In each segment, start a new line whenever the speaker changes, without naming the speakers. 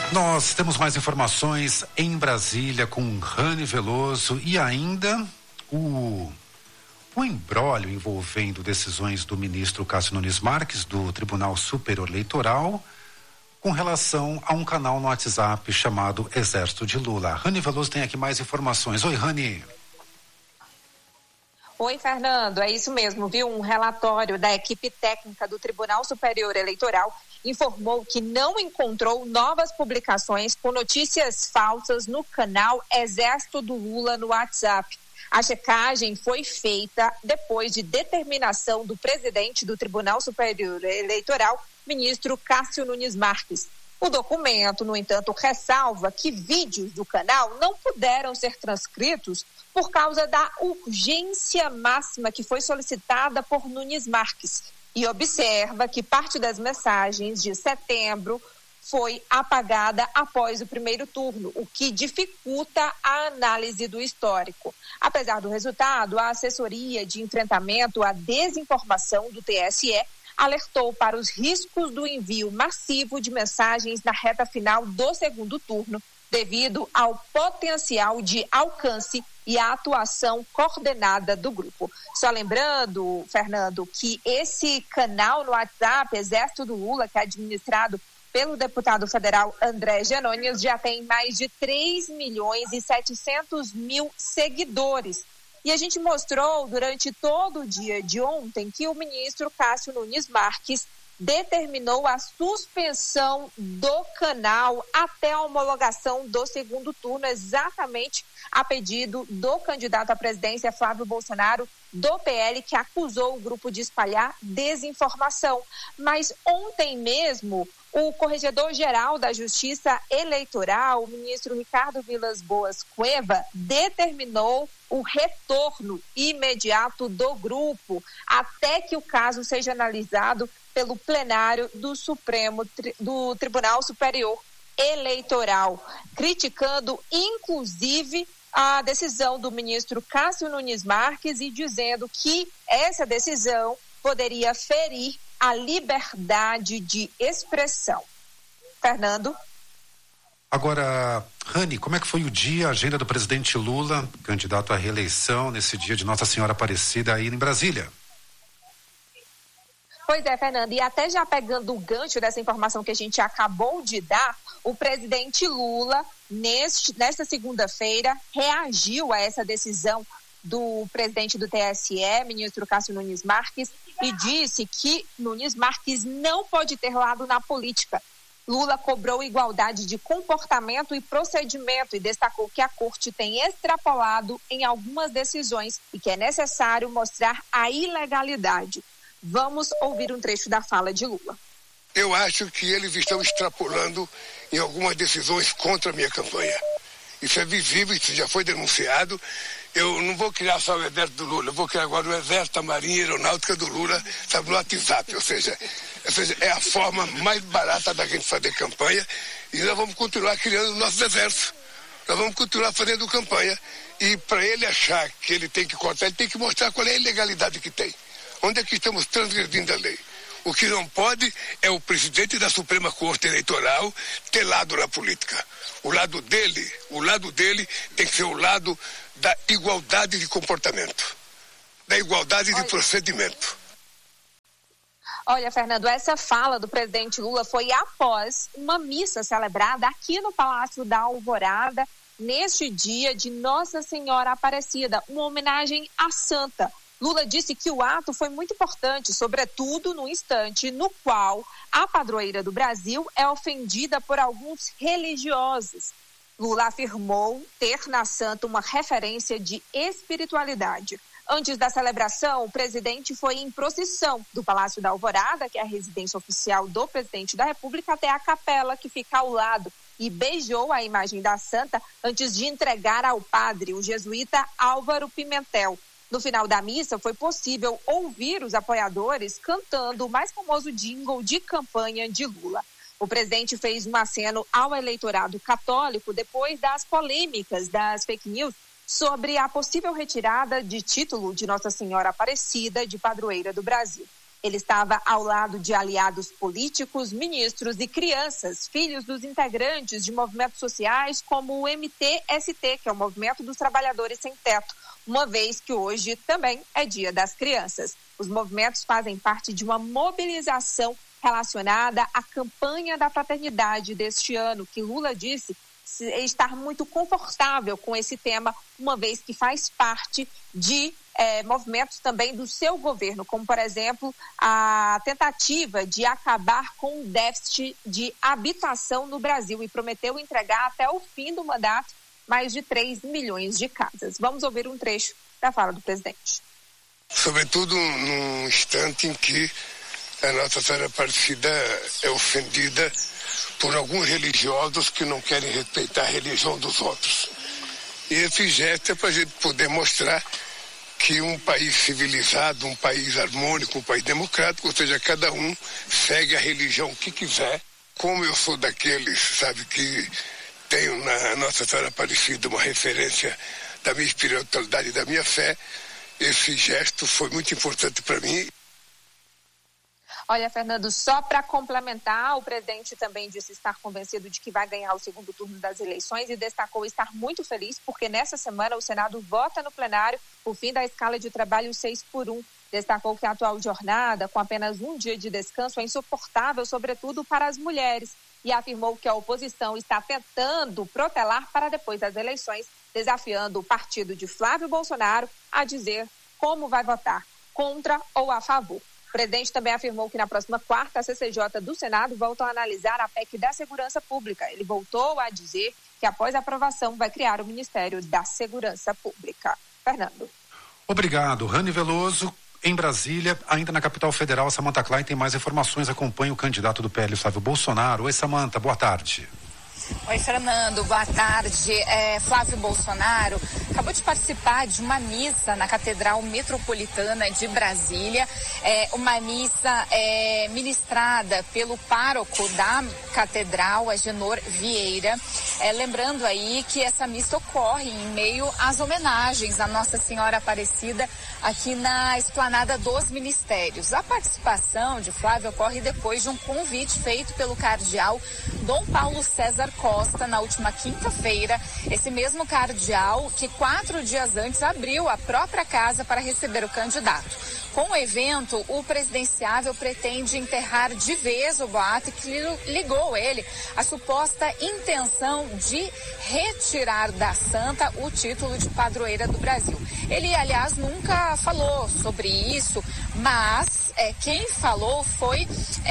Nós temos mais informações em Brasília com Rani Veloso e ainda o imbróglio envolvendo decisões do ministro Cássio Nunes Marques do Tribunal Superior Eleitoral com relação a um canal no WhatsApp chamado Exército de Lula. Rani Veloso tem aqui mais informações. Oi, Rani.
Oi, Fernando, é isso mesmo, viu? Um relatório da equipe técnica do Tribunal Superior Eleitoral informou que não encontrou novas publicações com notícias falsas no canal Exército do Lula no WhatsApp. A checagem foi feita depois de determinação do presidente do Tribunal Superior Eleitoral, ministro Cássio Nunes Marques. O documento, no entanto, ressalva que vídeos do canal não puderam ser transcritos por causa da urgência máxima que foi solicitada por Nunes Marques e observa que parte das mensagens de setembro foi apagada após o primeiro turno, o que dificulta a análise do histórico. Apesar do resultado, a assessoria de enfrentamento à desinformação do TSE alertou para os riscos do envio massivo de mensagens na reta final do segundo turno, devido ao potencial de alcance e a atuação coordenada do grupo. Só lembrando, Fernando, que esse canal no WhatsApp, Exército do Lula, que é administrado pelo deputado federal André Janones, já tem mais de 3.700.000 seguidores. E a gente mostrou durante todo o dia de ontem que o ministro Cássio Nunes Marques determinou a suspensão do canal até a homologação do segundo turno, exatamente a pedido do candidato à presidência Flávio Bolsonaro, do PL, que acusou o grupo de espalhar desinformação. Mas ontem mesmo, o corregedor-geral da Justiça Eleitoral, o ministro Ricardo Vilas Boas Cueva, determinou o retorno imediato do grupo até que o caso seja analisado pelo plenário do Tribunal Superior Eleitoral, criticando inclusive a decisão do ministro Cássio Nunes Marques e dizendo que essa decisão poderia ferir a liberdade de expressão. Fernando?
Agora, Rani, como é que foi o dia, a agenda do presidente Lula, candidato à reeleição, nesse dia de Nossa Senhora Aparecida aí em Brasília?
Pois é, Fernando, e até já pegando o gancho dessa informação que a gente acabou de dar, o presidente Lula, nesta segunda-feira, reagiu a essa decisão do presidente do TSE, ministro Cássio Nunes Marques, e disse que Nunes Marques não pode ter lado na política. Lula cobrou igualdade de comportamento e procedimento e destacou que a corte tem extrapolado em algumas decisões e que é necessário mostrar a ilegalidade. Vamos ouvir um trecho da fala de Lula.
Eu acho que eles estão extrapolando em algumas decisões contra a minha campanha. Isso é visível, isso já foi denunciado. Eu não vou criar só o exército do Lula, eu vou criar agora o exército, a marinha aeronáutica do Lula, sabe, no WhatsApp. Ou seja, é a forma mais barata da gente fazer campanha e nós vamos continuar criando nossos exércitos. Nós vamos continuar fazendo campanha e para ele achar que ele tem que cortar, ele tem que mostrar qual é a ilegalidade que tem. Onde é que estamos transgredindo a lei? O que não pode é o presidente da Suprema Corte Eleitoral ter lado na política. O lado dele tem que ser o lado da igualdade de comportamento, da igualdade de procedimento.
Olha, Fernando, essa fala do presidente Lula foi após uma missa celebrada aqui no Palácio da Alvorada, neste dia de Nossa Senhora Aparecida, uma homenagem à santa. Lula disse que o ato foi muito importante, sobretudo no instante no qual a padroeira do Brasil é ofendida por alguns religiosos. Lula afirmou ter na santa uma referência de espiritualidade. Antes da celebração, o presidente foi em procissão do Palácio da Alvorada, que é a residência oficial do presidente da República, até a capela que fica ao lado e beijou a imagem da santa antes de entregar ao padre, o jesuíta Álvaro Pimentel. No final da missa, foi possível ouvir os apoiadores cantando o mais famoso jingle de campanha de Lula. O presidente fez um aceno ao eleitorado católico depois das polêmicas das fake news sobre a possível retirada de título de Nossa Senhora Aparecida de padroeira do Brasil. Ele estava ao lado de aliados políticos, ministros e crianças, filhos dos integrantes de movimentos sociais como o MTST, que é o Movimento dos Trabalhadores Sem Teto, uma vez que hoje também é Dia das Crianças. Os movimentos fazem parte de uma mobilização relacionada à campanha da fraternidade deste ano, que Lula disse estar muito confortável com esse tema, uma vez que faz parte de movimentos também do seu governo, como, por exemplo, a tentativa de acabar com o déficit de habitação no Brasil e prometeu entregar até o fim do mandato mais de 3 milhões de casas. Vamos ouvir um trecho da fala do presidente.
Sobretudo num instante em que a Nossa Senhora Aparecida é ofendida por alguns religiosos que não querem respeitar a religião dos outros. E esse gesto é para a gente poder mostrar que um país civilizado, um país harmônico, um país democrático, ou seja, cada um segue a religião que quiser. Como eu sou daqueles, sabe, que tenho na Nossa Senhora Aparecida uma referência da minha espiritualidade e da minha fé, esse gesto foi muito importante para mim.
Olha, Fernando, só para complementar, o presidente também disse estar convencido de que vai ganhar o segundo turno das eleições e destacou estar muito feliz porque nessa semana o Senado vota no plenário o fim da escala de trabalho 6x1. Destacou que a atual jornada, com apenas um dia de descanso, é insuportável, sobretudo para as mulheres, e afirmou que a oposição está tentando protelar para depois das eleições, desafiando o partido de Flávio Bolsonaro a dizer como vai votar, contra ou a favor. O presidente também afirmou que na próxima quarta a CCJ do Senado volta a analisar a PEC da Segurança Pública. Ele voltou a dizer que após a aprovação vai criar o Ministério da Segurança Pública. Fernando.
Obrigado, Rani Veloso. Em Brasília, ainda na capital federal, Samantha Klein tem mais informações, acompanha o candidato do PL, Flávio Bolsonaro. Oi, Samantha, boa tarde.
Oi, Fernando, boa tarde. Flávio Bolsonaro acabou de participar de uma missa na Catedral Metropolitana de Brasília, uma missa ministrada pelo pároco da Catedral, Agenor Vieira. Lembrando aí que essa missa ocorre em meio às homenagens à Nossa Senhora Aparecida aqui na Esplanada dos Ministérios. A participação de Flávio ocorre depois de um convite feito pelo cardeal Dom Paulo César Costa na última quinta-feira, esse mesmo cardeal que 4 dias antes abriu a própria casa para receber o candidato. Com o evento, o presidenciável pretende enterrar de vez o boato que ligou ele à suposta intenção de retirar da santa o título de padroeira do Brasil. Ele, aliás, nunca falou sobre isso, mas quem falou foi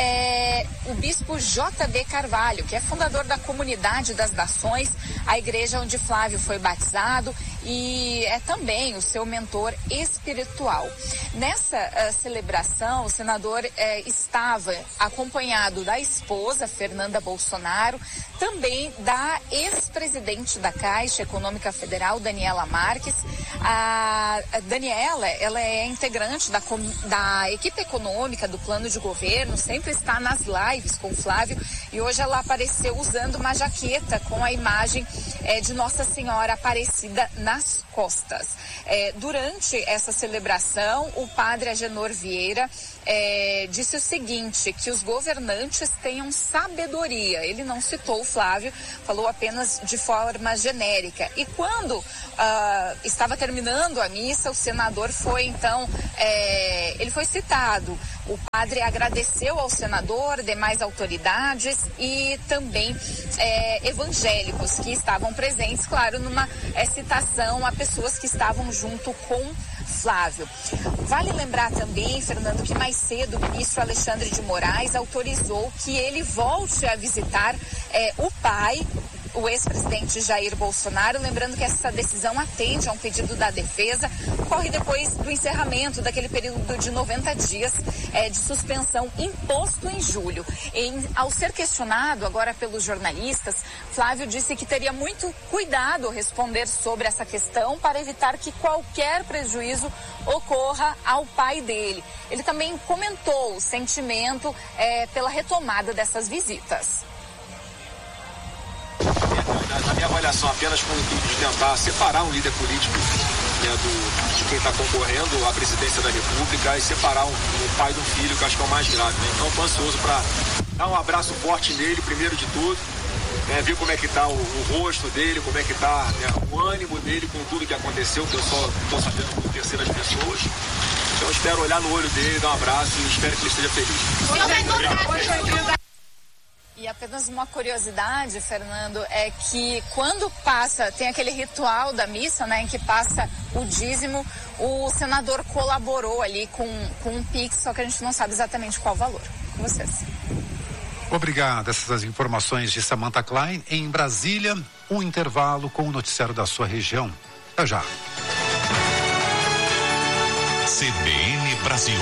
o bispo J.D. Carvalho, que é fundador da Comunidade das Nações, a igreja onde Flávio foi batizado e é também o seu mentor espiritual. Nessa celebração, o senador estava acompanhado da esposa, Fernanda Bolsonaro, também da ex-presidente da Caixa Econômica Federal, Daniela Marques. A Daniela, ela é integrante da equipe econômica do plano de governo, sempre está nas lives com o Flávio e hoje ela apareceu usando uma jaqueta com a imagem de Nossa Senhora Aparecida nas costas. Durante essa celebração, o padre Agenor Vieira disse o seguinte, que os governantes tenham sabedoria. Ele não citou o Flávio, falou apenas de forma genérica. E quando estava terminando a missa, o senador foi então, ele foi citado. O padre agradeceu ao senador, demais autoridades e também evangélicos que estavam presentes, claro, numa citação a pessoas que estavam junto com Flávio. Vale lembrar também, Fernando, que mais cedo o ministro Alexandre de Moraes autorizou que ele volte a visitar o pai, o ex-presidente Jair Bolsonaro, lembrando que essa decisão atende a um pedido da defesa, ocorre depois do encerramento daquele período de 90 dias de suspensão imposto em julho. Ao ser questionado agora pelos jornalistas, Flávio disse que teria muito cuidado ao responder sobre essa questão para evitar que qualquer prejuízo ocorra ao pai dele. Ele também comentou o sentimento pela retomada dessas visitas.
minha avaliação apenas com o intuito de tentar separar um líder político, né, de quem está concorrendo à presidência da República e separar um pai do filho, que eu acho que é o mais grave, né? Então, estou ansioso para dar um abraço forte nele, primeiro de tudo, né, ver como é que está o rosto dele, como é que está, né, o ânimo dele com tudo que aconteceu, que eu só estou sabendo por terceiras pessoas. Então, eu espero olhar no olho dele, dar um abraço e espero que ele esteja feliz.
E apenas uma curiosidade, Fernando, é que quando passa, tem aquele ritual da missa, né, em que passa o dízimo, o senador colaborou ali com um Pix, só que a gente não sabe exatamente qual o valor. Com vocês.
Obrigado. Essas informações de Samantha Klein. Em Brasília, um intervalo com o noticiário da sua região. Até já.
CBN Brasil.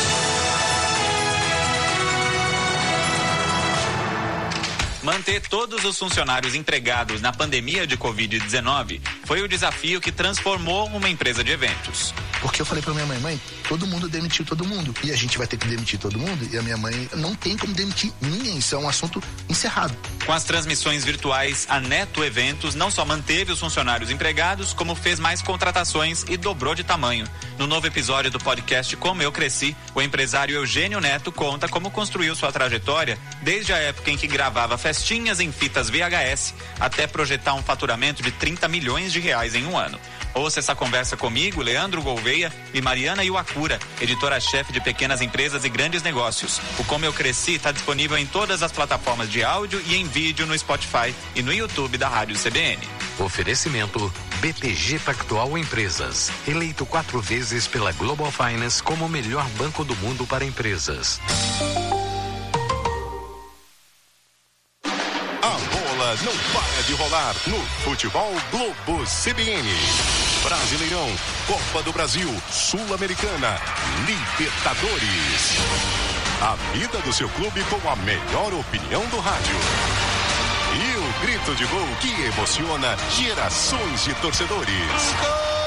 Manter todos os funcionários empregados na pandemia de Covid-19 foi o desafio que transformou uma empresa de eventos.
Porque eu falei pra minha mãe, todo mundo demitiu todo mundo. E a gente vai ter que demitir todo mundo. E a minha mãe não tem como demitir ninguém. Isso é um assunto encerrado.
Com as transmissões virtuais, a Neto Eventos não só manteve os funcionários empregados, como fez mais contratações e dobrou de tamanho. No novo episódio do podcast Como Eu Cresci, o empresário Eugênio Neto conta como construiu sua trajetória desde a época em que gravava festinhas em fitas VHS até projetar um faturamento de 30 milhões de reais em um ano. Ouça essa conversa comigo, Leandro Gouveia e Mariana Iwakura, editora-chefe de Pequenas Empresas e Grandes Negócios. O Como Eu Cresci está disponível em todas as plataformas de áudio e em vídeo no Spotify e no YouTube da Rádio CBN.
Oferecimento BTG Pactual Empresas, eleito 4 vezes pela Global Finance como o melhor banco do mundo para empresas.
A bola não para de rolar no Futebol Globo CBN. Brasileirão, Copa do Brasil, Sul-Americana, Libertadores. A vida do seu clube com a melhor opinião do rádio. E o grito de gol que emociona gerações de torcedores. Gol!